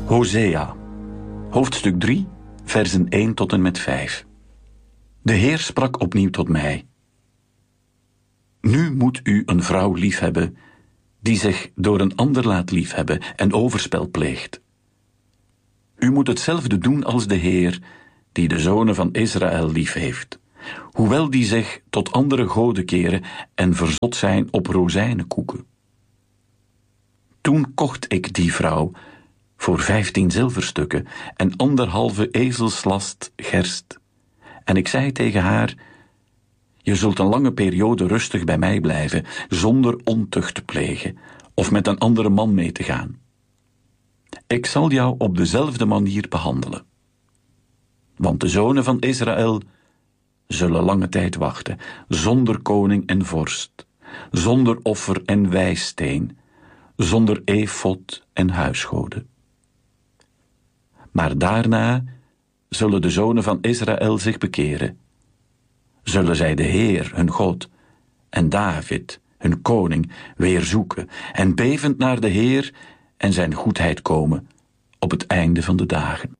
Hosea, hoofdstuk 3, versen 1 tot en met 5. De Heer sprak opnieuw tot mij. Nu moet u een vrouw liefhebben die zich door een ander laat liefhebben en overspel pleegt. U moet hetzelfde doen als de Heer, die de zonen van Israël lief heeft, hoewel die zich tot andere goden keren en verzot zijn op rozijnenkoeken. Toen kocht ik die vrouw voor 15 zilverstukken en 1,5 ezelslast gerst. En ik zei tegen haar: je zult een lange periode rustig bij mij blijven, zonder ontucht te plegen of met een andere man mee te gaan. Ik zal jou op dezelfde manier behandelen. Want de zonen van Israël zullen lange tijd wachten, zonder koning en vorst, zonder offer en wijsteen, zonder efod en huisgoden. Maar daarna zullen de zonen van Israël zich bekeren. Zullen zij de Heer, hun God, en David, hun koning, weer zoeken en bevend naar de Heer en zijn goedheid komen op het einde van de dagen.